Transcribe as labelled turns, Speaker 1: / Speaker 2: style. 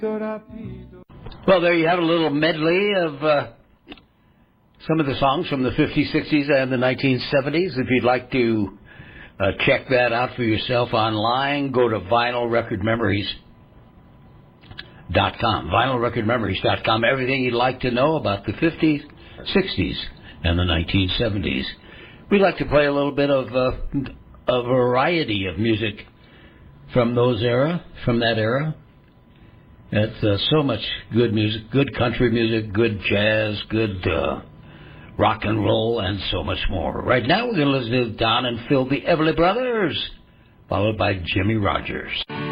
Speaker 1: Well, there you have a little medley of some of the songs from the 50s, 60s, and the 1970s. If you'd like to check that out for yourself online, go to vinylrecordmemories.com. vinylrecordmemories.com. Everything you'd like to know about the 50s, 60s, and the 1970s. We'd like to play a little bit of a variety of music from that era. It's so much good music, good country music, good jazz, good rock and roll, and so much more. Right now we're going to listen to Don and Phil, the Everly Brothers, followed by Jimmie Rodgers.